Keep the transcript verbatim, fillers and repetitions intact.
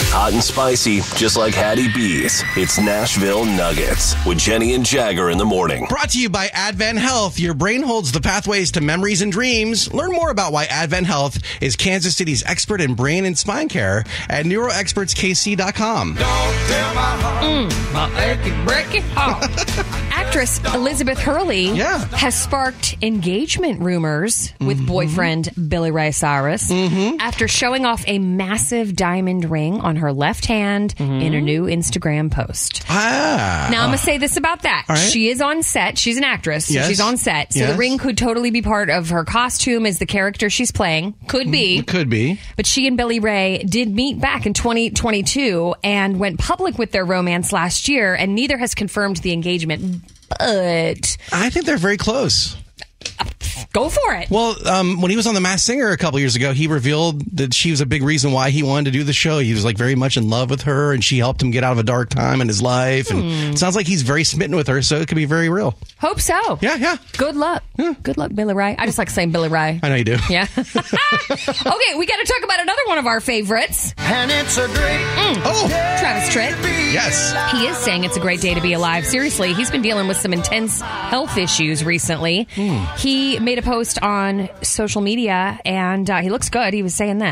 Hot and spicy, just like Hattie B's. It's Nashville Nuggets with Jenny and Jagger in the morning. Brought to you by Advent Health. Your brain holds the pathways to memories and dreams. Learn more about why Advent Health is Kansas City's expert in brain and spine care at neuro experts k c dot com. Don't tell my heart, mm, my achy, breaky heart. Actress Elizabeth Hurley Yeah. has sparked engagement rumors with Mm-hmm. boyfriend Billy Ray Cyrus Mm-hmm. after showing off a massive diamond ring on her left hand Mm-hmm. in a new Instagram post. Ah. Now, I'm going to say this about that. All right. She is on set. She's an actress. So Yes. she's on set. So Yes. the ring could totally be part of her costume as the character she's playing. Could be. It could be. But she and Billy Ray did meet back in twenty twenty-two and went public with their romance last year, and neither has confirmed the engagement. But I think they're very close. go for it. Well, um, when he was on The Masked Singer a couple years ago, he revealed that she was a big reason why he wanted to do the show. He was like very much in love with her, and she helped him get out of a dark time in his life. And it sounds like he's very smitten with her, so it could be very real. Hope so. Yeah, yeah. Good luck. Good luck, Billy Ray. I just like saying Billy Ray. I know you do. Yeah. Okay, we got to talk about another one of our favorites. And it's a great Oh, Travis Tritt. yes. He is saying it's a great day to be alive. Seriously, he's been dealing with some intense health issues recently. He made a post on social media, and uh, he looks good. He was saying that.